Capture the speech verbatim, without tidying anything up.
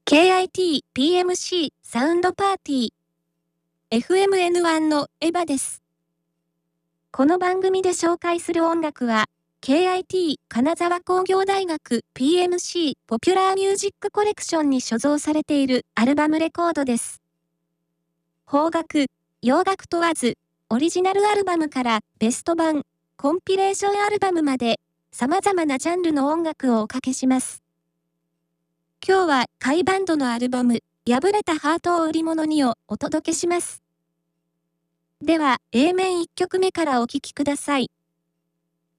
ケーアイティーピーエムシー サウンドパーティー エフエムエヌワン のエヴァです。この番組で紹介する音楽は ケーアイティー 金沢工業大学 ピーエムシー ポピュラーミュージックコレクションに所蔵されているアルバムレコードです。邦楽、洋楽問わず、オリジナルアルバムからベスト版、コンピレーションアルバムまで様々なジャンルの音楽をおかけします。今日はカイバンドのアルバム、破れたハートを売り物にをお届けします。では エー 面いっきょくめからお聴きください。